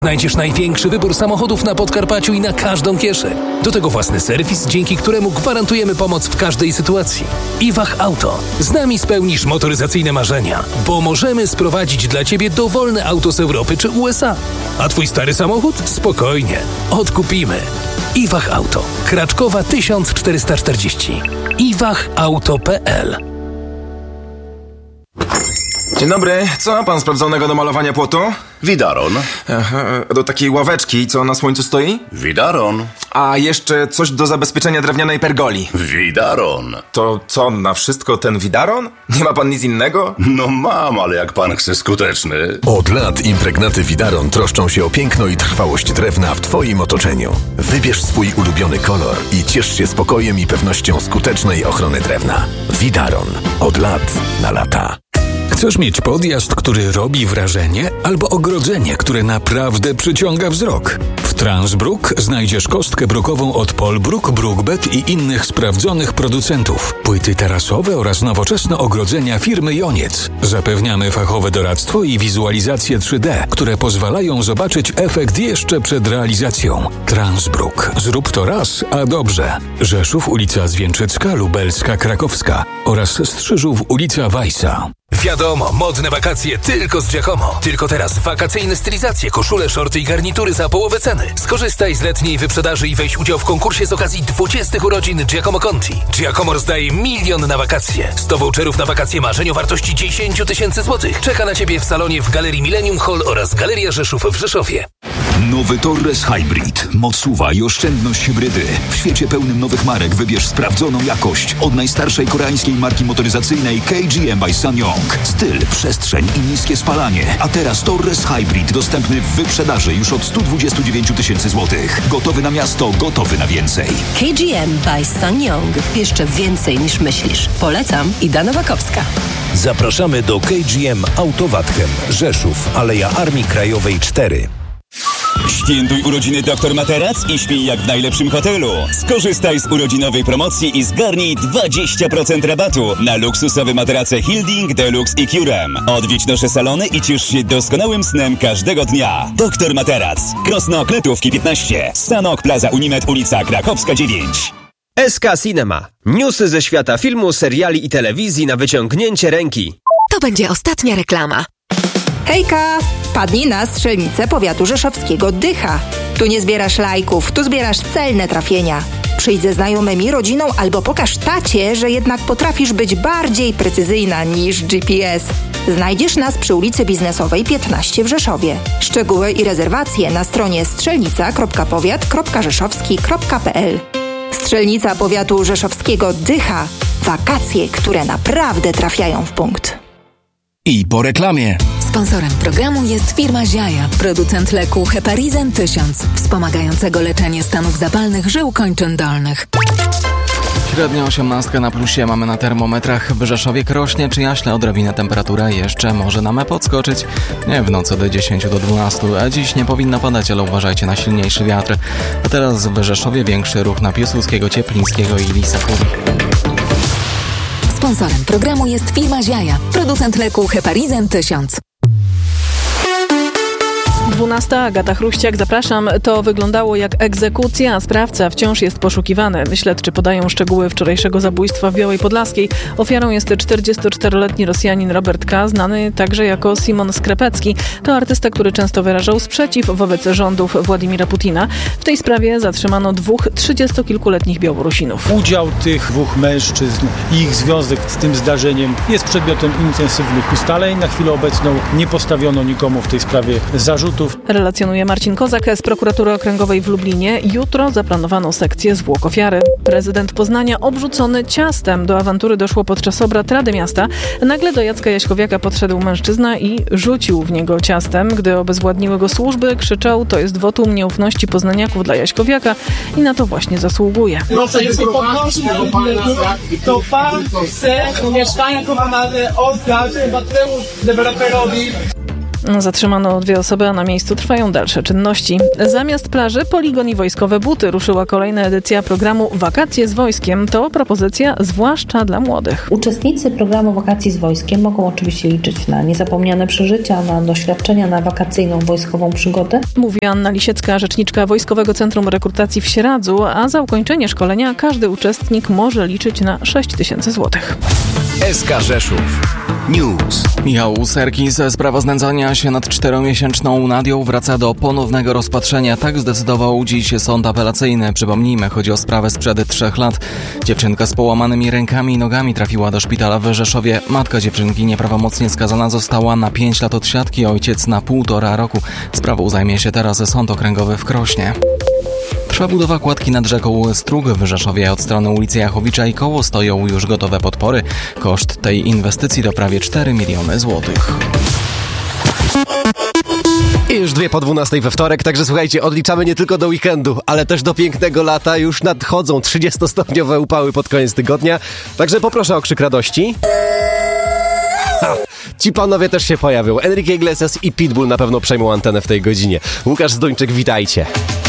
Znajdziesz największy wybór samochodów na Podkarpaciu i na każdą kieszeń. Do tego własny serwis, dzięki któremu gwarantujemy pomoc w każdej sytuacji. Iwach Auto. Z nami spełnisz motoryzacyjne marzenia, bo możemy sprowadzić dla Ciebie dowolne auto z Europy czy USA. A Twój stary samochód? Spokojnie. Odkupimy. Iwach Auto. Kraczkowa 1440. iwachauto.pl. Dzień dobry, co ma pan sprawdzonego do malowania płotu? Widaron. Aha, do takiej ławeczki, co na słońcu stoi? Widaron. A jeszcze coś do zabezpieczenia drewnianej pergoli. Widaron. To co, na wszystko ten Widaron? Nie ma pan nic innego? No mam, ale jak pan chce skuteczny. Od lat impregnaty Widaron troszczą się o piękno i trwałość drewna w Twoim otoczeniu. Wybierz swój ulubiony kolor i ciesz się spokojem i pewnością skutecznej ochrony drewna. Widaron. Od lat na lata. Chcesz mieć podjazd, który robi wrażenie, albo ogrodzenie, które naprawdę przyciąga wzrok? W Transbrook znajdziesz kostkę brukową od Polbruk, Brookbet i innych sprawdzonych producentów. Płyty tarasowe oraz nowoczesne ogrodzenia firmy Joniec. Zapewniamy fachowe doradztwo i wizualizację 3D, które pozwalają zobaczyć efekt jeszcze przed realizacją. Transbrook. Zrób to raz, a dobrze. Rzeszów, ulica Zwięczycka, Lubelska, Krakowska oraz Strzyżów, ulica Weissa. Wiadomo, modne wakacje tylko z Giacomo. Tylko teraz wakacyjne stylizacje, koszule, shorty i garnitury za połowę ceny. Skorzystaj z letniej wyprzedaży i weź udział w konkursie z okazji 20 urodzin Giacomo Conti. Giacomo rozdaje 1 milion na wakacje. 100 voucherów na wakacje marzeń o wartości 10 000 złotych. Czeka na Ciebie w salonie w Galerii Millennium Hall oraz Galeria Rzeszów w Rzeszowie. Nowy Torres Hybrid. Moc SUV i oszczędność hybrydy. W świecie pełnym nowych marek wybierz sprawdzoną jakość. Od najstarszej koreańskiej marki motoryzacyjnej KGM by SsangYong. Styl, przestrzeń i niskie spalanie. A teraz Torres Hybrid dostępny w wyprzedaży już od 129 000 złotych. Gotowy na miasto, gotowy na więcej. KGM by SsangYong. Jeszcze więcej niż myślisz. Polecam, Ida Nowakowska. Zapraszamy do KGM Autowatchem, Rzeszów, Aleja Armii Krajowej 4. Świętuj urodziny Dr Materac i śpij jak w najlepszym hotelu. Skorzystaj z urodzinowej promocji i zgarnij 20% rabatu na luksusowe materace Hilding, Deluxe i Curem. Odwiedź nasze salony i ciesz się doskonałym snem każdego dnia. Dr Materac. Krosno Kletówki 15. Sanok Plaza Unimed, ulica Krakowska 9. SK Cinema. Newsy ze świata filmu, seriali i telewizji na wyciągnięcie ręki. To będzie ostatnia reklama. Hejka! Wpadnij na strzelnicę powiatu rzeszowskiego Dycha. Tu nie zbierasz lajków, tu zbierasz celne trafienia. Przyjdź ze znajomymi, rodziną albo pokaż tacie, że jednak potrafisz być bardziej precyzyjna niż GPS. Znajdziesz nas przy ulicy Biznesowej 15 w Rzeszowie. Szczegóły i rezerwacje na stronie strzelnica.powiat.rzeszowski.pl. Strzelnica powiatu rzeszowskiego Dycha. Wakacje, które naprawdę trafiają w punkt. I po reklamie. Sponsorem programu jest firma Ziaja, producent leku Heparizan 1000, wspomagającego leczenie stanów zapalnych żył kończyn dolnych. Średnia 18 na plusie mamy na termometrach. W Rzeszowie Krośnie czy Jaśle odrobinę temperatura jeszcze może na podskoczyć. Nie, w nocy do 10 do 12, a dziś nie powinno padać, ale uważajcie na silniejszy wiatr. A teraz w Rzeszowie większy ruch na Piłsudskiego, Cieplińskiego i Lisakowi. Sponsorem programu jest firma Ziaja, producent leku Heparizan 1000. 12. Agata Chruściak, zapraszam. To wyglądało jak egzekucja, a sprawca wciąż jest poszukiwany. Śledczy podają szczegóły wczorajszego zabójstwa w Białej Podlaskiej. Ofiarą jest 44-letni Rosjanin Robert K., znany także jako Simon Skrepecki. To artysta, który często wyrażał sprzeciw wobec rządów Władimira Putina. W tej sprawie zatrzymano 2 30-kilkuletnich Białorusinów. Udział tych 2 mężczyzn i ich związek z tym zdarzeniem jest przedmiotem intensywnych ustaleń. Na chwilę obecną nie postawiono nikomu w tej sprawie zarzutów. Relacjonuje Marcin Kozak z Prokuratury Okręgowej w Lublinie. Jutro zaplanowano sekcję zwłok ofiary. Prezydent Poznania obrzucony ciastem. Do awantury doszło podczas obrad Rady Miasta. Nagle do Jacka Jaśkowiaka podszedł mężczyzna i rzucił w niego ciastem. Gdy obezwładniły go służby, krzyczał: to jest wotum nieufności poznaniaków dla Jaśkowiaka i na to właśnie zasługuje. Proszę, jest to pan chce mieszkania komunalne oddać Mateuszowi deweloperowi. Zatrzymano 2 osoby, a na miejscu trwają dalsze czynności. Zamiast plaży, poligon i wojskowe buty. Ruszyła kolejna edycja programu Wakacje z wojskiem. To propozycja zwłaszcza dla młodych. Uczestnicy programu Wakacji z wojskiem mogą oczywiście liczyć na niezapomniane przeżycia, na doświadczenia, na wakacyjną wojskową przygodę. Mówi Anna Lisiecka, rzeczniczka Wojskowego Centrum Rekrutacji w Sieradzu, a za ukończenie szkolenia każdy uczestnik może liczyć na 6 000 złotych. SK Rzeszów News. Michał Serkis ze sprawa znęcania się nad 4-miesięczną Nadią wraca do ponownego rozpatrzenia. Tak zdecydował dziś sąd apelacyjny. Przypomnijmy, chodzi o sprawę sprzed 3 lat. Dziewczynka z połamanymi rękami i nogami trafiła do szpitala w Rzeszowie. Matka dziewczynki nieprawomocnie skazana została na 5 lat odsiadki, ojciec na 1,5 roku. Sprawą zajmie się teraz Sąd Okręgowy w Krośnie. Trwa budowa kładki nad rzeką Strug w Rzeszowie. Od strony ulicy Jachowicza i koło stoją już gotowe podpory. Koszt tej inwestycji to prawie 4 miliony złotych. I już 2:12 we wtorek, także słuchajcie, odliczamy nie tylko do weekendu, ale też do pięknego lata. Już nadchodzą 30-stopniowe upały pod koniec tygodnia, także poproszę o krzyk radości. Ci panowie też się pojawią. Enrique Iglesias i Pitbull na pewno przejmą antenę w tej godzinie. Łukasz Zduńczyk, witajcie.